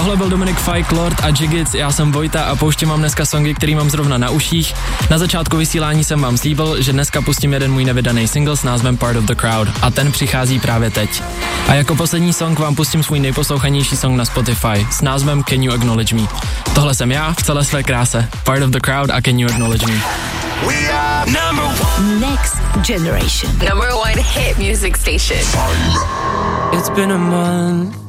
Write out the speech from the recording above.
Tohle byl Dominic Fike, Lord a Jiggits, já jsem Vojta a pouštím vám dneska songy, který mám zrovna na uších. Na začátku vysílání jsem vám slíbil, že dneska pustím jeden můj nevydaný single s názvem Part of the Crowd a ten přichází právě teď. A jako poslední song vám pustím svůj nejposlouchanější song na Spotify s názvem Can You Acknowledge Me. Tohle jsem já v celé své kráse. Part of the Crowd a Can You Acknowledge Me. We are Next Generation. #1 hit music station. It's been a month